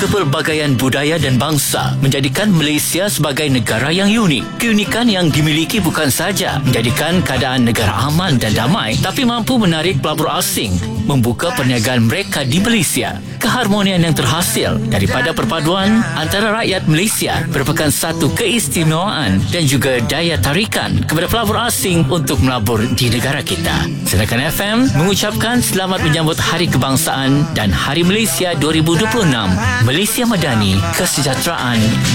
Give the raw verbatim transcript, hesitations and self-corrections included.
Kepelbagaian budaya dan bangsa menjadikan Malaysia sebagai negara yang unik. Keunikan yang dimiliki bukan saja menjadikan keadaan negara aman dan damai, tapi mampu menarik pelabur asing membuka perniagaan mereka di Malaysia. Keharmonian yang terhasil daripada perpaduan antara rakyat Malaysia merupakan satu keistimewaan dan juga daya tarikan kepada pelabur asing untuk melabur di negara kita. Sedangkan F M mengucapkan selamat menyambut Hari Kebangsaan dan Hari Malaysia dua ribu dua puluh enam. Malaysia Madani, kesejahteraan